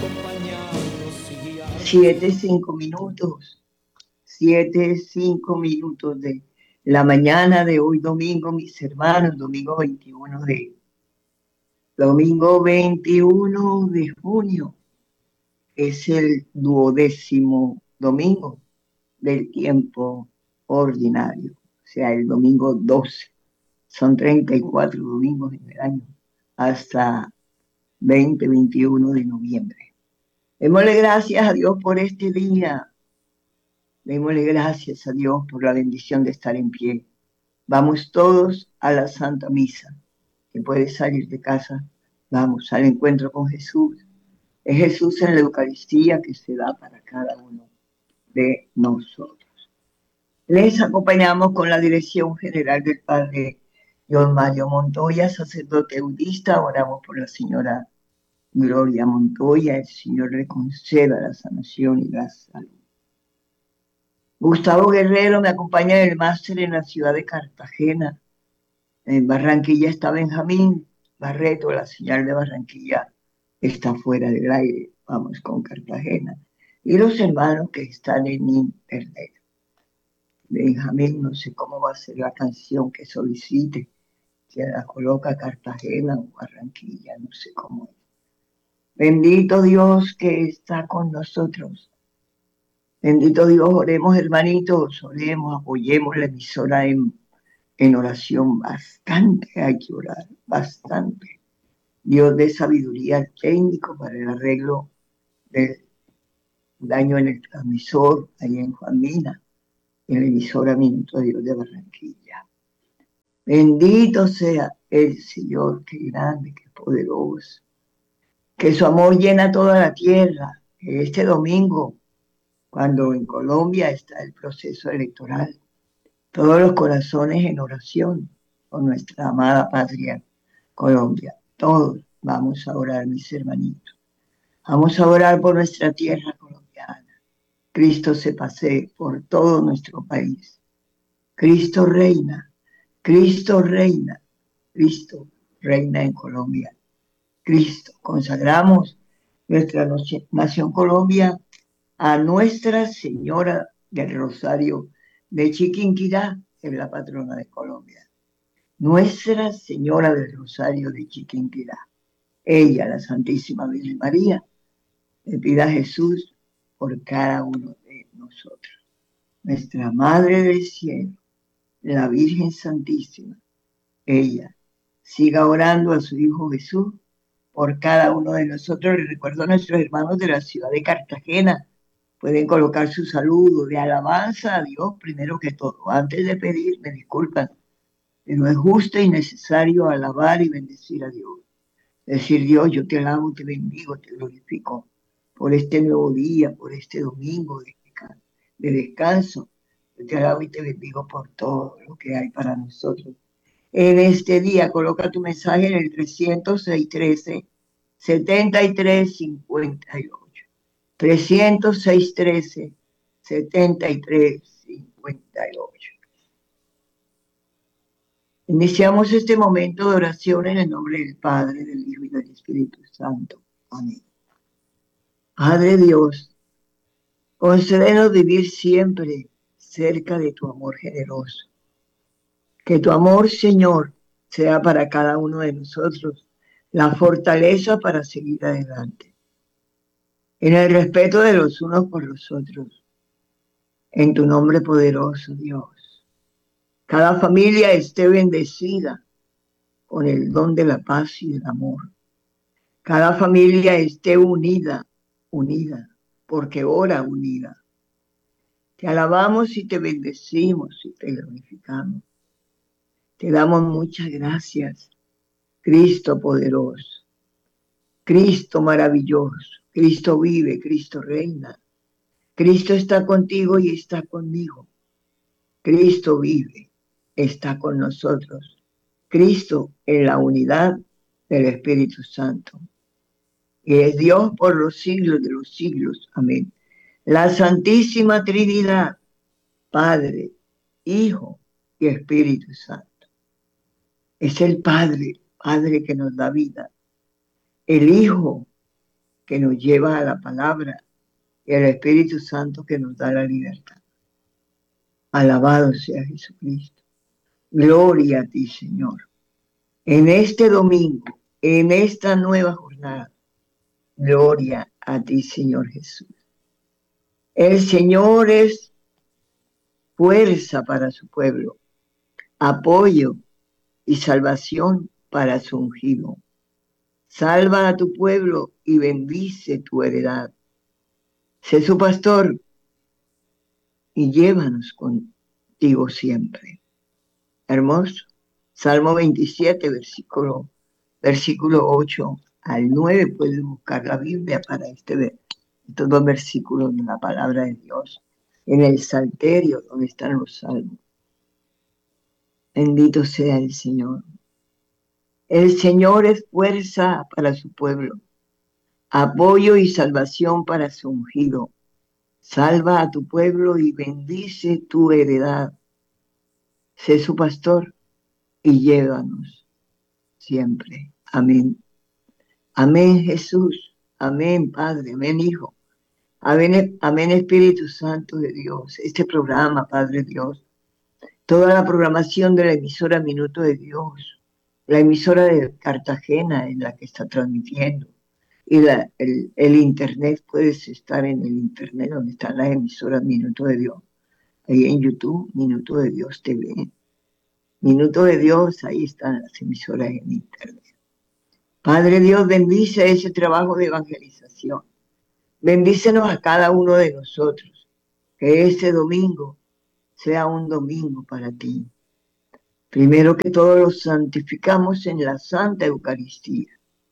Siete, 5 minutos, 7, 5 minutos de la mañana de hoy domingo, mis hermanos, domingo 21 de junio, es el 12º domingo del tiempo ordinario, o sea, el domingo 12. Son 34 domingos en el año, hasta 21 de noviembre. Démosle gracias a Dios por este día. Démosle gracias a Dios por la bendición de estar en pie. Vamos todos a la Santa Misa. Que puede salir de casa, vamos al encuentro con Jesús. Es Jesús en la Eucaristía que se da para cada uno de nosotros. Les acompañamos con la dirección general del Padre John Mario Montoya, sacerdote budista. Oramos por la señora Gloria Montoya. El Señor le conceda la sanación y la salud. Gustavo Guerrero me acompaña en el máster en la ciudad de Cartagena. En Barranquilla está Benjamín Barreto. La señal de Barranquilla está fuera del aire. Vamos con Cartagena. Y los hermanos que están en internet. Benjamín, no sé cómo va a ser la canción que solicite. Si la coloca Cartagena o Barranquilla, no sé cómo es. Bendito Dios que está con nosotros. Bendito Dios, oremos hermanitos, oremos, apoyemos la emisora en oración. Bastante hay que orar, bastante. Dios dé sabiduría al técnico para el arreglo del daño en el transmisor, ahí en Juan Mina, en la emisora Minuto de Dios de Barranquilla. Bendito sea el Señor, qué grande, qué poderoso, que su amor llena toda la tierra. Este domingo, cuando en Colombia está el proceso electoral, todos los corazones en oración por nuestra amada patria Colombia. Todos vamos a orar, mis hermanitos. Vamos a orar por nuestra tierra colombiana. Cristo se pasee por todo nuestro país. Cristo reina, Cristo reina, Cristo reina en Colombia. Cristo, consagramos nuestra nación Colombia a Nuestra Señora del Rosario de Chiquinquirá, que es la patrona de Colombia. Nuestra Señora del Rosario de Chiquinquirá. Ella, la Santísima Virgen María, le pida a Jesús por cada uno de nosotros. Nuestra Madre del Cielo, la Virgen Santísima, ella siga orando a su Hijo Jesús por cada uno de nosotros. Les recuerdo a nuestros hermanos de la ciudad de Cartagena, pueden colocar su saludo de alabanza a Dios primero que todo. Antes de pedir, me disculpan, pero es justo y necesario alabar y bendecir a Dios. Decir, Dios, yo te alabo, te bendigo, te glorifico por este nuevo día, por este domingo de descanso. Yo te alabo y te bendigo por todo lo que hay para nosotros. En este día, coloca tu mensaje en el 306-13-73-58. 306-13-73-58. Iniciamos este momento de oración en el nombre del Padre, del Hijo y del Espíritu Santo. Amén. Padre Dios, concédenos vivir siempre cerca de tu amor generoso. Que tu amor, Señor, sea para cada uno de nosotros la fortaleza para seguir adelante. En el respeto de los unos por los otros. En tu nombre poderoso, Dios. Cada familia esté bendecida con el don de la paz y del amor. Cada familia esté unida, porque ora unida. Te alabamos y te bendecimos y te glorificamos. Te damos muchas gracias, Cristo poderoso, Cristo maravilloso. Cristo vive, Cristo reina. Cristo está contigo y está conmigo. Cristo vive, está con nosotros. Cristo en la unidad del Espíritu Santo. Y es Dios por los siglos de los siglos. Amén. La Santísima Trinidad, Padre, Hijo y Espíritu Santo. Es el Padre, Padre que nos da vida. El Hijo, que nos lleva a la palabra y al Espíritu Santo que nos da la libertad. Alabado sea Jesucristo. Gloria a ti, Señor. En este domingo, en esta nueva jornada, gloria a ti, Señor Jesús. El Señor es fuerza para su pueblo, apoyo y salvación para su ungido. Salva a tu pueblo y bendice tu heredad. Sé su pastor y llévanos contigo siempre. Hermoso. Salmo 27, versículo 8 al 9. Puedes buscar la Biblia para estos dos versículos de la palabra de Dios. En el Salterio, donde están los salmos. Bendito sea el Señor. El Señor es fuerza para su pueblo, apoyo y salvación para su ungido. Salva a tu pueblo y bendice tu heredad. Sé su pastor y llévanos siempre. Amén. Amén, Jesús. Amén, Padre. Amén, Hijo. Amén, amén, Espíritu Santo de Dios. Este programa, Padre Dios, toda la programación de la emisora Minuto de Dios, la emisora de Cartagena en la que está transmitiendo, y el internet, puedes estar en el internet donde están las emisoras Minuto de Dios, ahí en YouTube, Minuto de Dios TV, Minuto de Dios, ahí están las emisoras en internet. Padre Dios, bendice ese trabajo de evangelización. Bendícenos a cada uno de nosotros, que ese domingo sea un domingo para ti. Primero que todo los santificamos en la Santa Eucaristía.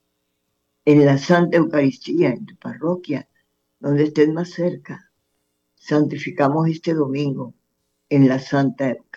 En la Santa Eucaristía, en tu parroquia, donde estés más cerca. Santificamos este domingo en la Santa Eucaristía.